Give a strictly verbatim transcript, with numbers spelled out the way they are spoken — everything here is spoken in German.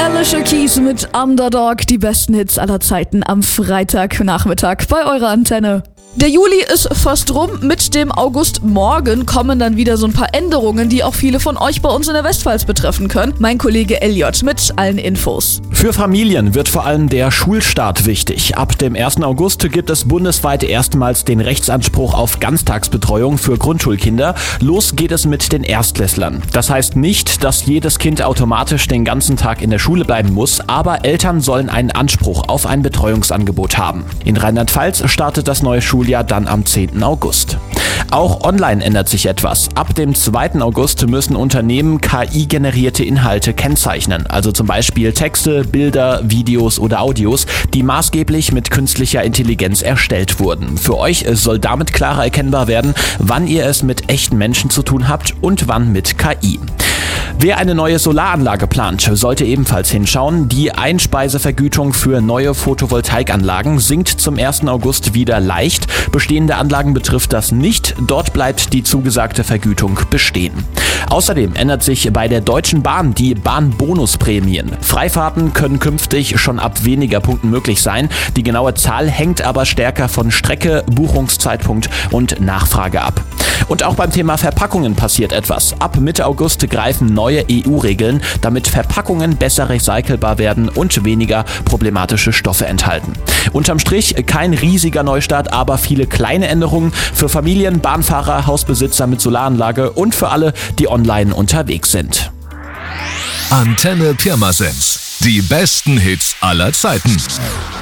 Alicia Keys mit Underdog, die besten Hits aller Zeiten am Freitagnachmittag bei eurer Antenne. Der Juli ist fast rum, mit dem August morgen kommen dann wieder so ein paar Änderungen, die auch viele von euch bei uns in der Westpfalz betreffen können. Mein Kollege Elliot mit allen Infos. Für Familien wird vor allem der Schulstart wichtig. Ab dem ersten August gibt es bundesweit erstmals den Rechtsanspruch auf Ganztagsbetreuung für Grundschulkinder. Los geht es mit den Erstklässlern. Das heißt nicht, dass jedes Kind automatisch den ganzen Tag in der Schule bleiben muss, aber Eltern sollen einen Anspruch auf ein Betreuungsangebot haben. In Rheinland-Pfalz startet das neue Schuljahr dann am zehnten August. Auch online ändert sich etwas. Ab dem zweiten August müssen Unternehmen K I-generierte Inhalte kennzeichnen, also zum Beispiel Texte, Bilder, Videos oder Audios, die maßgeblich mit künstlicher Intelligenz erstellt wurden. Für euch soll damit klarer erkennbar werden, wann ihr es mit echten Menschen zu tun habt und wann mit K I. Wer eine neue Solaranlage plant, sollte ebenfalls hinschauen. Die Einspeisevergütung für neue Photovoltaikanlagen sinkt zum ersten August wieder leicht. Bestehende Anlagen betrifft das nicht. Dort bleibt die zugesagte Vergütung bestehen. Außerdem ändert sich bei der Deutschen Bahn die Bahnbonusprämien. Freifahrten können künftig schon ab weniger Punkten möglich sein. Die genaue Zahl hängt aber stärker von Strecke, Buchungszeitpunkt und Nachfrage ab. Und auch beim Thema Verpackungen passiert etwas. Ab Mitte August greifen neue E U-Regeln, damit Verpackungen besser recycelbar werden und weniger problematische Stoffe enthalten. Unterm Strich kein riesiger Neustart, aber viele kleine Änderungen für Familien, Bahnfahrer, Hausbesitzer mit Solaranlage und für alle, die online unterwegs sind. Antenne Pirmasens. Die besten Hits aller Zeiten.